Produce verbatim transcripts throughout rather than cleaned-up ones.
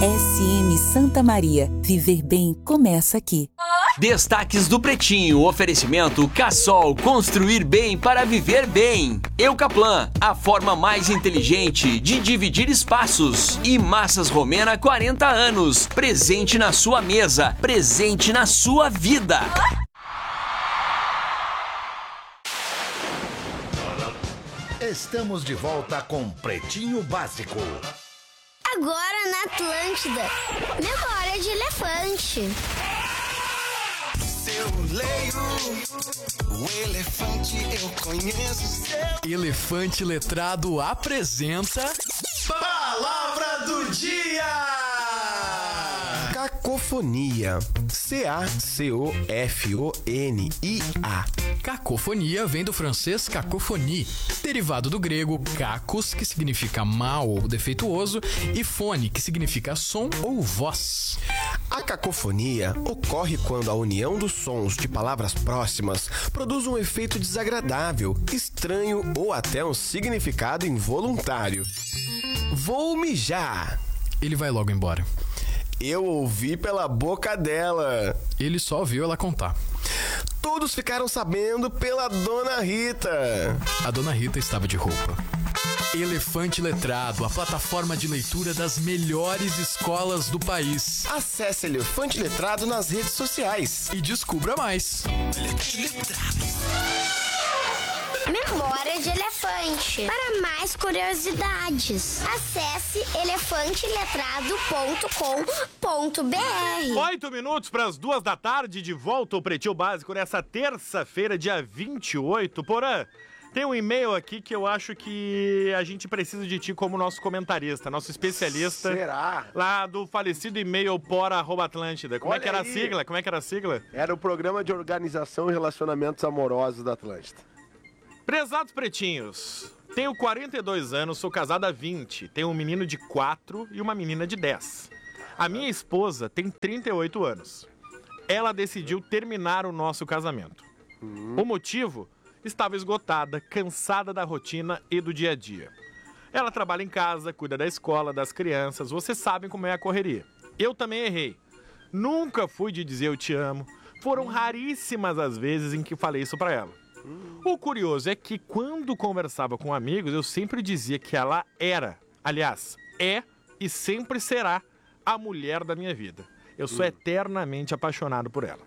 S M Santa Maria. Viver bem começa aqui. Destaques do Pretinho. Oferecimento Cassol. Construir bem para viver bem. Eucaplan. A forma mais inteligente de dividir espaços. E Massas Romena quarenta anos. Presente na sua mesa. Presente na sua vida. Estamos de volta com Pretinho Básico. Agora na Atlântida. Memória de elefante. Eu leio o elefante, eu conheço seu. Elefante Letrado apresenta Palavra do Dia! Cacofonia. C A C O F O N I A. Cacofonia vem do francês cacophonie, derivado do grego cacos, que significa mal ou defeituoso, e fone, que significa som ou voz. A cacofonia ocorre quando a união dos sons de palavras próximas produz um efeito desagradável, estranho ou até um significado involuntário. Vou mijar. Ele vai logo embora. Eu ouvi pela boca dela. Ele só ouviu ela contar. Todos ficaram sabendo pela Dona Rita. A Dona Rita estava de roupa. Elefante Letrado, a plataforma de leitura das melhores escolas do país. Acesse Elefante Letrado nas redes sociais e descubra mais. Memória de elefante. Para mais curiosidades, acesse elefante letrado ponto com ponto b r. Oito minutos para as duas da tarde, de volta ao Pretinho Básico nessa terça-feira, dia vinte e oito. Porã, tem um e-mail aqui que eu acho que a gente precisa de ti como nosso comentarista, nosso especialista. Será? Lá do falecido e-mail pora arroba atlântida. Como Olha é que era aí. a sigla? Como é que era a sigla? Era o Programa de Organização e Relacionamentos Amorosos da Atlântida. Prezados pretinhos, tenho quarenta e dois anos, sou casada há vinte, tenho um menino de quatro e uma menina de dez. A minha esposa tem trinta e oito anos. Ela decidiu terminar o nosso casamento. Uhum. O motivo? Estava esgotada, cansada da rotina e do dia a dia. Ela trabalha em casa, cuida da escola, das crianças, vocês sabem como é a correria. Eu também errei. Nunca fui de dizer eu te amo. Foram raríssimas as vezes em que falei isso pra ela. O curioso é que quando conversava com amigos, eu sempre dizia que ela era, aliás, é e sempre será a mulher da minha vida. Eu sou eternamente apaixonado por ela.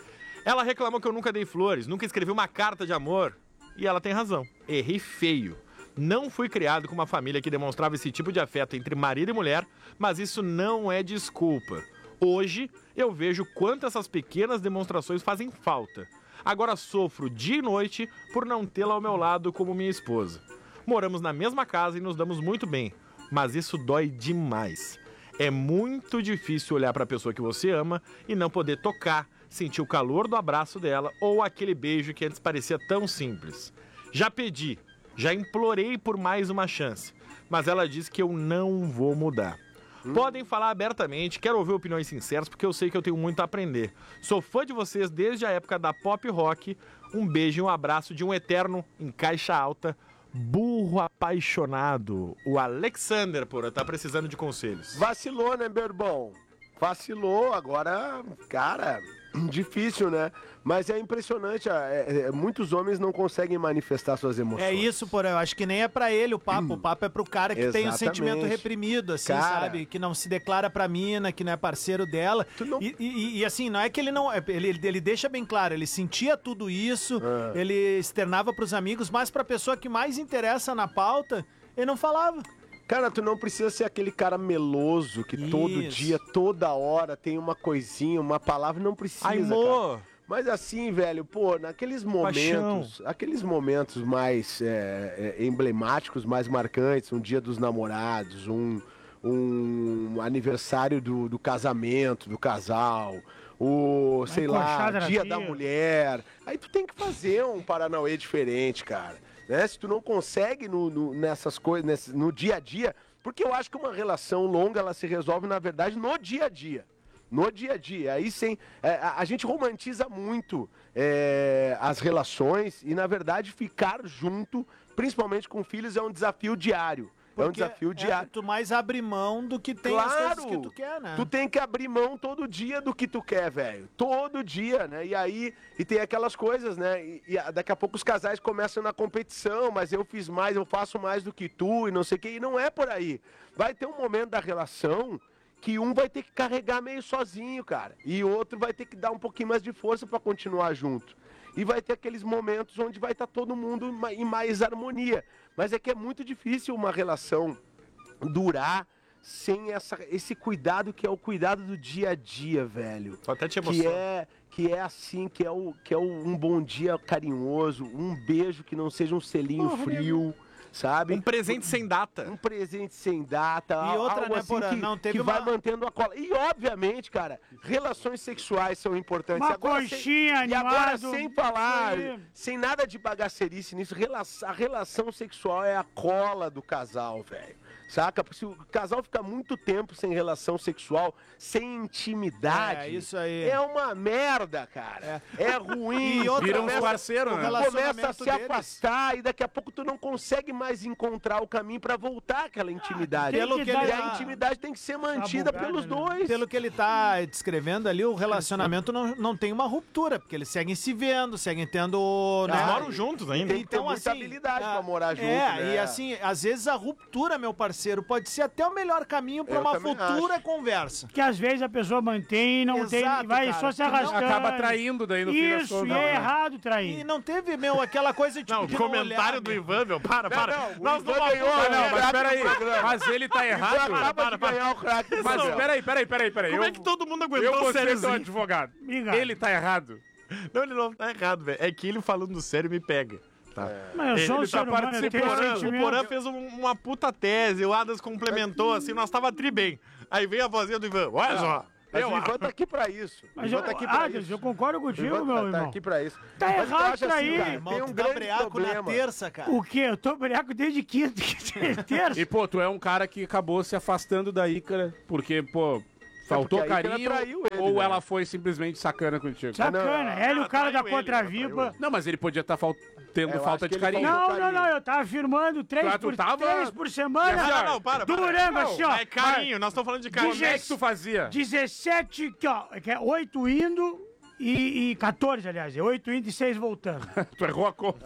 Ela reclamou que eu nunca dei flores, nunca escrevi uma carta de amor. E ela tem razão. Errei feio. Não fui criado com uma família que demonstrava esse tipo de afeto entre marido e mulher, mas isso não é desculpa. Hoje, eu vejo quanto essas pequenas demonstrações fazem falta. Agora sofro dia e noite por não tê-la ao meu lado como minha esposa. Moramos na mesma casa e nos damos muito bem, mas isso dói demais. É muito difícil olhar para a pessoa que você ama e não poder tocar, sentir o calor do abraço dela ou aquele beijo que antes parecia tão simples. Já pedi, já implorei por mais uma chance, mas ela diz que eu não vou mudar. Podem falar abertamente, quero ouvir opiniões sinceras, porque eu sei que eu tenho muito a aprender. Sou fã de vocês desde a época da pop rock. Um beijo e um abraço de um eterno, em caixa alta, burro apaixonado. O Alexander, porra, tá precisando de conselhos. Vacilou, né, meu irmão? Vacilou, agora, cara, difícil, né? Mas é impressionante, é, é, muitos homens não conseguem manifestar suas emoções. É isso, porra, eu acho que nem é pra ele o papo, hum. o papo é pro cara que Exatamente. tem o sentimento reprimido, assim, cara, sabe? Que não se declara pra mina, que não é parceiro dela. Não... E, e, e assim, não é que ele não... Ele, ele deixa bem claro, ele sentia tudo isso, ah. ele externava pros amigos, mas pra pessoa que mais interessa na pauta, ele não falava. Cara, tu não precisa ser aquele cara meloso que Isso. todo dia, toda hora tem uma coisinha, uma palavra, não precisa, Ai, amor. Cara. Mas assim, velho, pô, naqueles momentos, Paixão. aqueles momentos mais é, é, emblemáticos, mais marcantes, um dia dos namorados, um, um aniversário do, do casamento, do casal, o, sei lá, dia da mulher, aí tu tem que fazer um Paranauê diferente, cara. Né? Se tu não consegue no, no, nessas coisas, nesse, no dia a dia, porque eu acho que uma relação longa, ela se resolve, na verdade, no dia a dia. No dia a dia. Aí sim, é, a, a gente romantiza muito é, as relações e, na verdade, ficar junto, principalmente com filhos, é um desafio diário. é um desafio diário. É, tu mais abre mão do que tem claro, as coisas que tu quer, né? Tu tem que abrir mão todo dia do que tu quer, velho. Todo dia, né? E aí, e tem aquelas coisas, né? E, e daqui a pouco os casais começam na competição, mas eu fiz mais, eu faço mais do que tu e não sei o que. E não é por aí. Vai ter um momento da relação que um vai ter que carregar meio sozinho, cara. E outro vai ter que dar um pouquinho mais de força pra continuar junto. E vai ter aqueles momentos onde vai estar todo mundo em mais harmonia. Mas é que é muito difícil uma relação durar sem essa, esse cuidado que é o cuidado do dia a dia, velho. Tô até te que é que é assim, que é, o, que é o, um bom dia carinhoso, um beijo que não seja um selinho oh, frio. Sabe? Um presente sem data. Um presente sem data. E outra, algo né, assim Porã, que, não teve que uma... vai mantendo a cola. E, obviamente, cara, relações sexuais são importantes. Uma e agora, conchinha, sem, E agora, animado. sem falar, sem nada de bagacerice nisso, a relação sexual é a cola do casal, velho. Saca? Se o casal fica muito tempo sem relação sexual, sem intimidade, é, isso aí. é uma merda, cara. É, é ruim. E outra, vira um parceiro, né? Começa a se deles. afastar e daqui a pouco tu não consegue mais encontrar o caminho pra voltar àquela intimidade. Ah, pelo que e ele a tá... intimidade tem que ser mantida tá pelos bugado, né? dois. Pelo que ele tá descrevendo ali, o relacionamento não, não tem uma ruptura, porque eles seguem se vendo, seguem tendo... Eles né? moram juntos ainda. Tem que ter Então, muita assim, habilidade a- pra morar junto, É, né? e assim, às vezes a ruptura, meu parceiro, pode ser até o melhor caminho pra Eu uma também futura acho. conversa. Que às vezes a pessoa mantém e não Exato, tem, vai cara. só se Que não- arrastando. Acaba traindo daí no fim das Isso, contas, e é né? errado E trair. não teve, meu, aquela coisa de Não, o de comentário olhar, do meu. Ivan, meu, para, para. não, o Nós Ivan não ganhou, vamos- né? Não, mas Craque peraí. do programa. Mas ele tá Ivan errado. acaba para, de para. ganhar o craque do Mas programa. peraí, peraí, peraí, peraí. Como eu, é que todo mundo eu aguentou o vou ser teu sériozinho? advogado. Obrigado. Ele tá errado. Não, ele não tá errado, velho. É que ele falando sério me pega. Tá. Mas eu sou um Ele ser tá humano, eu tenho participando. O sentimento. Porã fez um- uma puta tese, o Adas complementou, assim, nós tava tri bem. Aí veio a vozinha do Ivan, olha só. Mas eu o Ivan tá aqui pra isso. O Mas Ivan eu, tá aqui pra Adams, isso. eu concordo O contigo, Ivan meu tá, tá irmão. aqui pra isso. Tá Mas eu errado acho trair. cara, Irmão, tem um tu dá grande breaco problema. na terça, cara. O quê? Eu tô breaco desde quinta, terça. E, pô, tu é um cara que acabou se afastando da Ícara, porque, pô, faltou porque a Ícara carinho traiu ele, ou né? ela foi simplesmente sacana contigo? Sacana. Ele, o cara da traiu ele, contravipa. Não, mas ele podia estar tendo É, eu falta acho de que ele carinho. falou- Não, não, não, eu tava firmando três, Ah, tu por, tava- três por semana. Não, não, não, para, para. Durando assim, ó. É carinho, nós estamos falando de carinho. Como é que tu fazia? dezessete, que, ó, que é oito indo e, e quatorze, aliás. É oito indo e seis voltando. Tu errou a conta.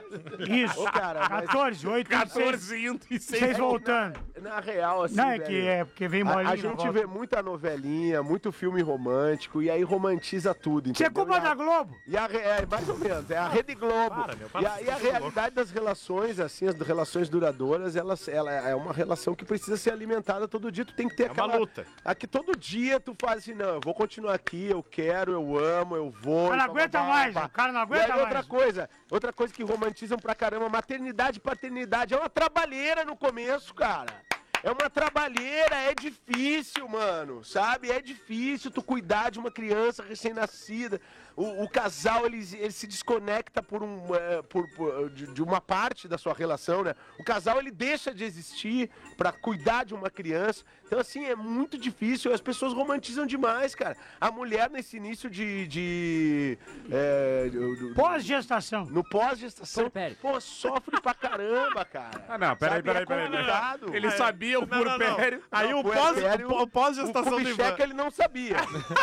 Isso. Ô, cara, mas- quatorze, oito indo e seis, quatorze indo e seis. seis voltando. Na real, assim, Não, é velho, que, é porque vem a, molinho. a na gente volta. vê muita novelinha, muito filme romântico, e aí romantiza tudo, Isso é entendeu? culpa E a- da Globo. E a, re- é, mais ou menos, é a Rede Globo. Para, meu, para, e a, e a você tá realidade das relações, assim, as relações duradouras, elas, ela é uma relação que precisa ser alimentada todo dia. Tu tem que ter É uma aquela. luta. Aqui todo dia tu faz assim, não, eu vou continuar aqui, eu quero, eu amo, eu vou. O cara e não aguenta bababá, mais, babá. o cara não E aguenta aí, outra mais. coisa, outra coisa que romantizam pra caramba, maternidade e paternidade. É uma trabalheira no começo, cara. É uma trabalheira, é difícil, mano, sabe? É difícil tu cuidar de uma criança recém-nascida. O, o casal, ele, ele se desconecta por, um, é, por, por- de, de uma parte da sua relação, né? O casal, ele deixa de existir pra cuidar de uma criança. Então, assim, é muito difícil. As pessoas romantizam demais, cara. A mulher, nesse início de... de é, do- do- Pós-gestação. no pós-gestação, Puerpério. pô, sofre pra caramba, cara. Ah, não, peraí, Sabe? peraí, É peraí. peraí. complicado. Ele sabia o Não, não, não. purpério. Aí Não, o pós- puerpério, o pós-gestação o do Ivan. Kubitschek ele não sabia.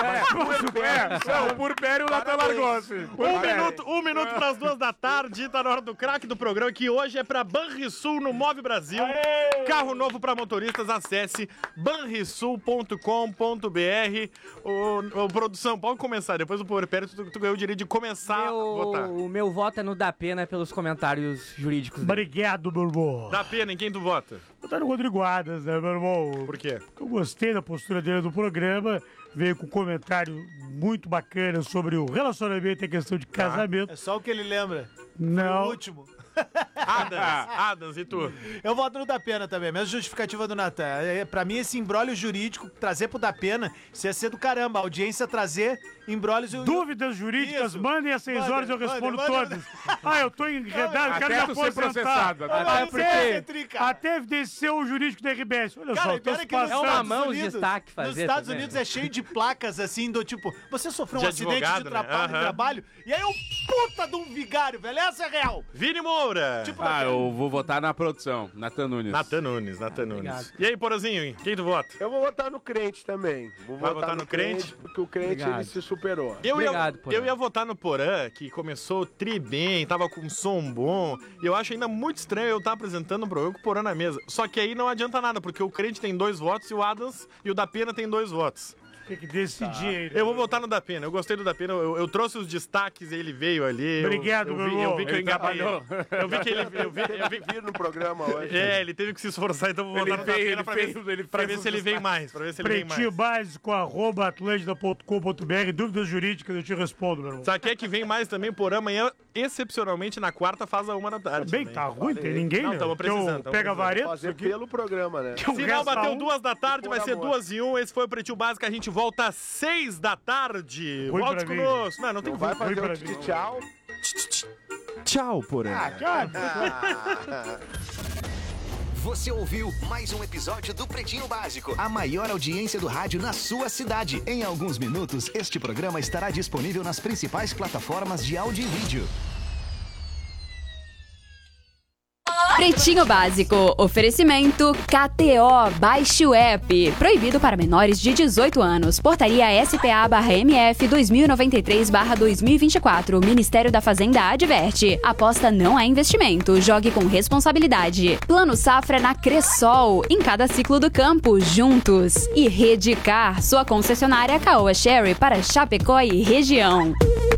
É, não, o purpério o Natan largou, assim. Um minuto, um minuto para as duas da tarde, tá na hora do craque do programa, que hoje é para Banrisul no Move Brasil. Carro novo para motoristas, acesse banrisul ponto com ponto br. Ô, ô, produção, pode começar, depois do Puerpério, tu, tu ganhou o direito de começar a votar. Meu, o meu voto é no da pena pelos comentários jurídicos dele. Obrigado, meu irmão. Dá pena em quem tu vota? Eu tô no Rodrigo Adas, né, meu irmão? Por quê? Eu gostei da postura dele no programa. Veio com um comentário muito bacana sobre o relacionamento e a questão de casamento. É só o que ele lembra. Não. O último. Adams, Adams, e tu? Eu voto no Dapena também, mesma justificativa do Natan. É, pra mim, esse imbróglio jurídico, trazer pro Dapena, isso ia ser do caramba. A audiência trazer imbróglios... Dúvidas jurídicas, Isso. mandem às seis Manda, horas, eu manda, respondo manda. todas. Ah, eu tô enredado, quero me Até tu ser aposentar. processado. Até Não, porque não, não, cara. até evidenciou o jurídico da R B S. Olha Cara, só, e pior tô é que nos passando. É uma Estados mão de Unidos- destaque fazer Nos Estados também. Unidos é cheio de placas assim, do tipo, você sofreu um De acidente advogado, de, né? trapa- de Aham. trabalho, e aí o puta de um vigário, velho, essa é real. Vini E Moura. Tipo ah, eu vou votar na produção. Natan Nunes. Natan Nunes, Natan Nunes. E aí, Porazinho, quem tu vota? Eu vou votar no crente também. Vou Vai votar, votar no, no crente? crente? Porque o crente, Obrigado. ele se superou. Eu, Obrigado, ia, eu ia votar no Porã, que começou tri bem, tava com som bom. E eu acho ainda muito estranho eu estar apresentando um programa com o Porã na mesa. Só que aí não adianta nada, porque o crente tem dois votos e o Adams e o da Pena tem dois votos. Tem que decidir tá. aí. Eu vou votar no da Pena. Eu gostei do da Pena. Eu, eu trouxe os destaques e ele veio ali. Obrigado, eu, eu meu vi, irmão. Eu vi que eu engabei. Eu vi que ele... Eu vi, eu vi... vir no programa hoje. É, ele teve que se esforçar, então eu vou votar no da Pena pra ver, ele pra ver se ele vem mais. Pra ver se ele vem mais. Pretinho básico, arroba atlântida ponto com ponto b r. Dúvidas jurídicas, eu te respondo, meu irmão. Sabe quem é que vem mais também por amanhã? Excepcionalmente, na quarta, faz a uma da tarde. Bem, tá ruim, tem ninguém, Não, né? estamos precisando. Pega vareto. Fazer pelo programa, né? Se não bateu duas da tarde, vai ser duas e um. Esse foi o Pretinho Básico. A gente volta às seis da tarde. Volte conosco. Não, não tem que vai fazer um tchau. Tchau, tchau Porã. Ah, cara. Você ouviu mais um episódio do Pretinho Básico, a maior audiência do rádio na sua cidade. Em alguns minutos, este programa estará disponível nas principais plataformas de áudio e vídeo. Pretinho Básico, oferecimento K T O, baixe o app, proibido para menores de dezoito anos, portaria S P A barra M F dois mil e noventa e três barra dois mil e vinte e quatro, Ministério da Fazenda adverte, aposta não é investimento, jogue com responsabilidade, Plano Safra na Cressol, em cada ciclo do campo, juntos, e Redcar, sua concessionária Caoa Sherry para Chapecó e região.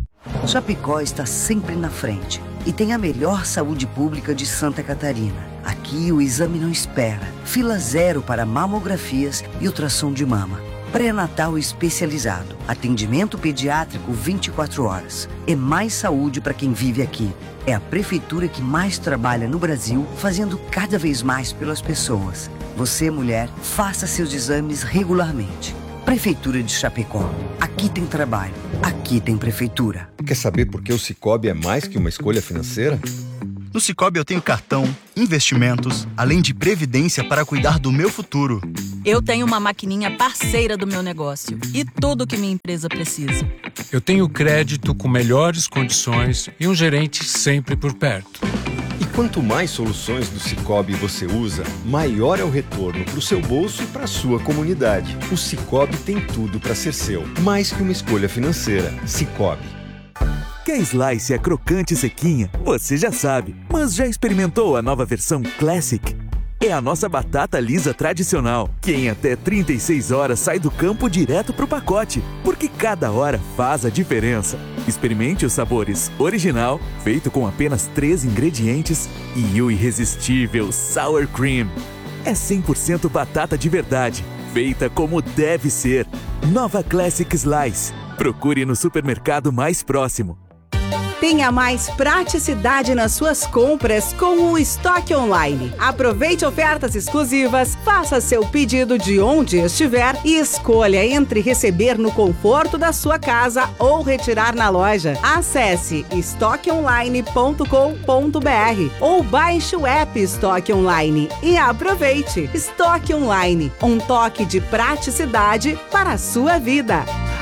Chapecó está sempre na frente e tem a melhor saúde pública de Santa Catarina. Aqui o exame não espera. Fila zero para mamografias e ultrassom de mama. Pré-natal especializado. Atendimento pediátrico vinte e quatro horas. É mais saúde para quem vive aqui. É a prefeitura que mais trabalha no Brasil, fazendo cada vez mais pelas pessoas. Você, mulher, faça seus exames regularmente. Prefeitura de Chapecó. Aqui tem trabalho. Aqui tem prefeitura. Quer saber por que o Sicoob é mais que uma escolha financeira? No Sicoob eu tenho cartão, investimentos, além de previdência para cuidar do meu futuro. Eu tenho uma maquininha parceira do meu negócio e tudo o que minha empresa precisa. Eu tenho crédito com melhores condições e um gerente sempre por perto. E quanto mais soluções do Sicoob você usa, maior é o retorno para o seu bolso e para a sua comunidade. O Sicoob tem tudo para ser seu, mais que uma escolha financeira. Sicoob. Quer slice é crocante e sequinha? Você já sabe, mas já experimentou a nova versão Classic? É a nossa batata lisa tradicional, que em até trinta e seis horas sai do campo direto pro pacote, porque cada hora faz a diferença. Experimente os sabores original, feito com apenas três ingredientes, e o irresistível Sour Cream. É cem por cento batata de verdade, feita como deve ser. Nova Classic Slice. Procure no supermercado mais próximo. Tenha mais praticidade nas suas compras com o Estoque Online. Aproveite ofertas exclusivas, faça seu pedido de onde estiver e escolha entre receber no conforto da sua casa ou retirar na loja. Acesse estoque online ponto com ponto b r ou baixe o app Estoque Online e aproveite. Estoque Online, um toque de praticidade para a sua vida.